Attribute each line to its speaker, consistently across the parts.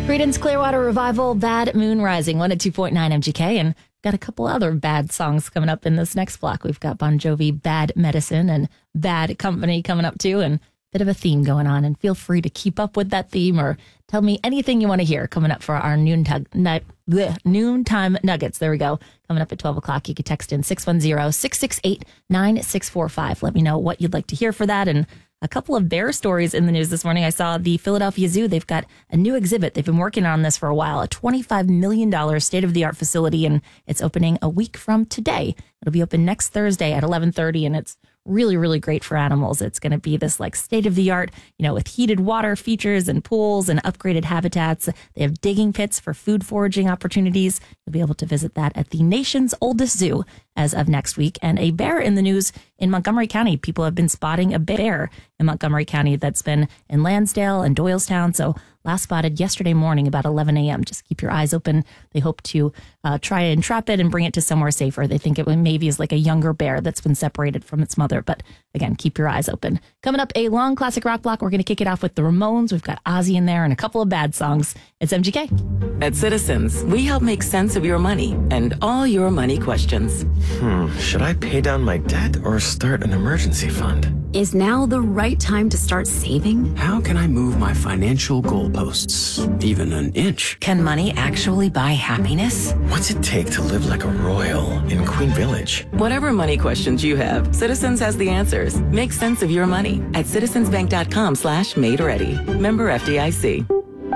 Speaker 1: Creedence Clearwater Revival, Bad Moon Rising, 102.9 MGK, and got a couple other bad songs coming up in this next block. We've got Bon Jovi, Bad Medicine, and Bad Company coming up too, and a bit of a theme going on. And feel free to keep up with that theme or tell me anything you want to hear coming up for our noontime nuggets. There we go. Coming up at 12 o'clock, you can text in 610-668-9645. Let me know what you'd like to hear for that. And a couple of bear stories in the news this morning. I saw the Philadelphia Zoo. They've got a new exhibit. They've been working on this for a while, a $25 million state-of-the-art facility, and it's opening a week from today. It'll be open next Thursday at 11:30, and it's really, really great for animals. It's going to be this like state-of-the-art, with heated water features and pools and upgraded habitats. They have digging pits for food foraging opportunities. You'll be able to visit that at the nation's oldest zoo as of next week. And a bear in the news in Montgomery County. People have been spotting a bear in Montgomery County that's been in Lansdale and Doylestown. So last spotted yesterday morning about 11 a.m. Just keep your eyes open. They hope to try and trap it and bring it to somewhere safer. They think it maybe is like a younger bear that's been separated from its mother. But again, keep your eyes open. Coming up, a long classic rock block. We're going to kick it off with the Ramones. We've got Ozzy in there and a couple of bad songs. It's MGK.
Speaker 2: At Citizens, we help make sense of your money and all your money questions.
Speaker 3: Should I pay down my debt or start an emergency fund?
Speaker 4: Is now the right time to start saving?
Speaker 5: How can I move my financial goalposts even an inch?
Speaker 2: Can money actually buy happiness?
Speaker 3: What's it take to live like a royal in Queen Village?
Speaker 2: Whatever money questions you have, Citizens has the answers. Make sense of your money at citizensbank.com/made-ready. Member FDIC.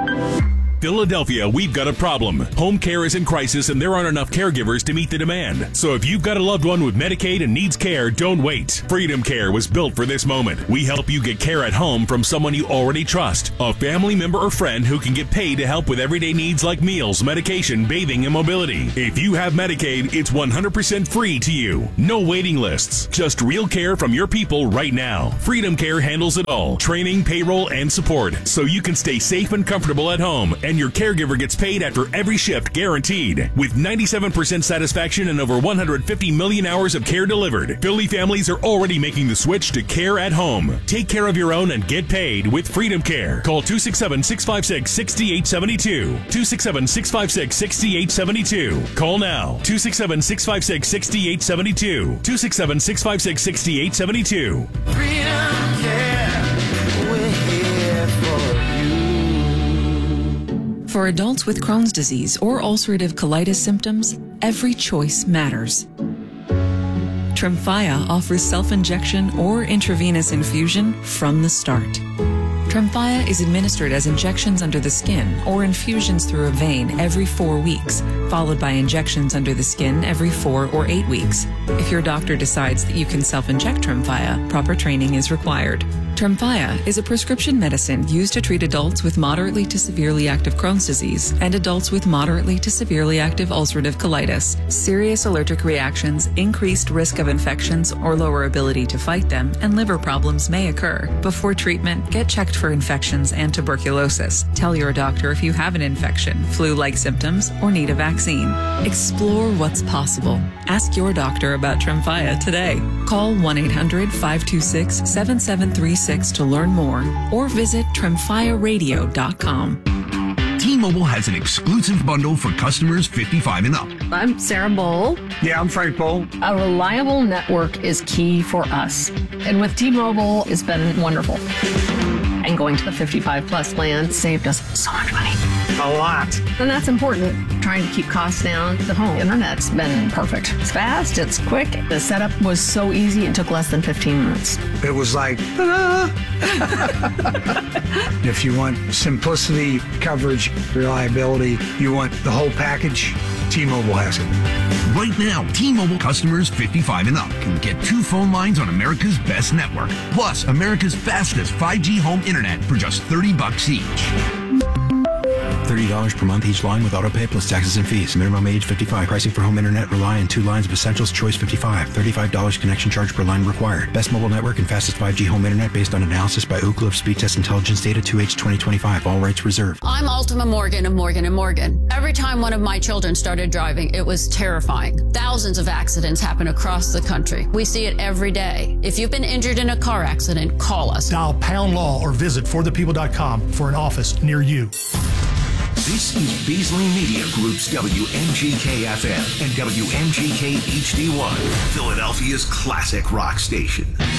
Speaker 6: Philadelphia, we've got a problem. Home care is in crisis and there aren't enough caregivers to meet the demand. So if you've got a loved one with Medicaid and needs care, don't wait. Freedom Care was built for this moment. We help you get care at home from someone you already trust. A family member or friend who can get paid to help with everyday needs like meals, medication, bathing, and mobility. If you have Medicaid, it's 100% free to you. No waiting lists. Just real care from your people right now. Freedom Care handles it all. Training, payroll, and support. So you can stay safe and comfortable at home. And your caregiver gets paid after every shift, guaranteed. With 97% satisfaction and over 150 million hours of care delivered, Philly families are already making the switch to care at home. Take care of your own and get paid with Freedom Care. Call 267-656-6872. 267-656-6872. Call now. 267-656-6872. 267-656-6872.
Speaker 7: Freedom Care. We're here for you.
Speaker 8: For adults with Crohn's disease or ulcerative colitis symptoms, every choice matters. Tremfya offers self-injection or intravenous infusion from the start. Tremfya is administered as injections under the skin or infusions through a vein every 4 weeks, followed by injections under the skin every 4 or 8 weeks. If your doctor decides that you can self-inject Tremfya, proper training is required. Tremfya is a prescription medicine used to treat adults with moderately to severely active Crohn's disease and adults with moderately to severely active ulcerative colitis. Serious allergic reactions, increased risk of infections or lower ability to fight them, and liver problems may occur. Before treatment, get checked for infections and tuberculosis. Tell your doctor if you have an infection, flu-like symptoms, or need a vaccine. Explore what's possible. Ask your doctor about Tremfya today. Call 1-800-526-7736 to learn more or visit tremfyaradio.com.
Speaker 9: T-Mobile has an exclusive bundle for customers 55 and up.
Speaker 10: I'm Sarah Bowl.
Speaker 9: Yeah, I'm Frank Bowl.
Speaker 10: A reliable network is key for us. And with T-Mobile, it's been wonderful. And going to the 55 plus plan saved us so much money.
Speaker 9: A lot.
Speaker 10: And that's important. Trying to keep costs down. The home internet's been perfect. It's fast, it's quick. The setup was so easy, it took less than 15 minutes.
Speaker 11: It was like, ta-da! If you want simplicity, coverage, reliability, you want the whole package, T-Mobile has it.
Speaker 9: Right now, T-Mobile customers 55 and up can get 2 phone lines on America's best network, plus America's fastest 5G home internet for just $30 each.
Speaker 12: $30 per month each line with autopay plus taxes and fees. Minimum age 55. Pricing for home internet rely on 2 lines of Essentials Choice 55. $35 connection charge per line required. Best mobile network and fastest 5G home internet based on analysis by Ookla of Speed Test Intelligence data 2H 2025. All rights reserved.
Speaker 13: I'm Ultima Morgan of Morgan & Morgan. Every time one of my children started driving, it was terrifying. Thousands of accidents happen across the country. We see it every day. If you've been injured in a car accident, call us.
Speaker 14: Dial #law or visit forthepeople.com for an office near you. This is Beasley Media Group's WMGK-FM and WMGK HD1, Philadelphia's classic rock station.